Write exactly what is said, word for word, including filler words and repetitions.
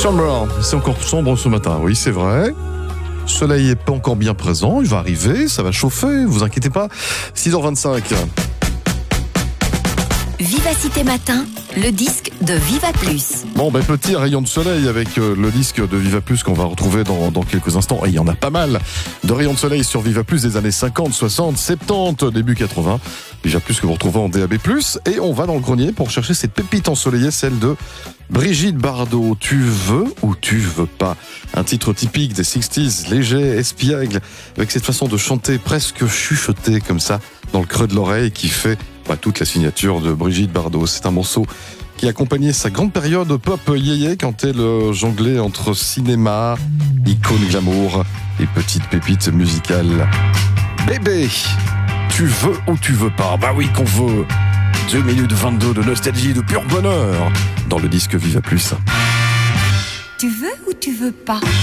Summer, c'est encore sombre ce matin, oui c'est vrai. Le soleil n'est pas encore bien présent, il va arriver, ça va chauffer, vous inquiétez pas. six heures vingt-cinq. Vivacité Matin, le disque de Viva Plus. Bon, ben petit rayon de soleil avec euh, le disque de Viva Plus qu'on va retrouver dans, dans quelques instants. Et il y en a pas mal de rayons de soleil sur Viva Plus des années cinquante, soixante, soixante-dix, début quatre-vingts. Viva Plus que vous retrouvez en D A B plus. Et on va dans le grenier pour chercher cette pépite ensoleillée, celle de Brigitte Bardot. Tu veux ou tu veux pas? Un titre typique des sixties, léger, espiègle, avec cette façon de chanter presque chuchotée comme ça, dans le creux de l'oreille, qui fait bah, toute la signature de Brigitte Bardot. C'est un morceau qui accompagnait sa grande période pop yéyé quand elle jonglait entre cinéma, icône glamour et petite pépite musicale. Bébé, tu veux ou tu veux pas? Bah oui qu'on veut. deux minutes vingt-deux de nostalgie, de pur bonheur dans le disque Viva Plus. Tu veux ou tu veux pas?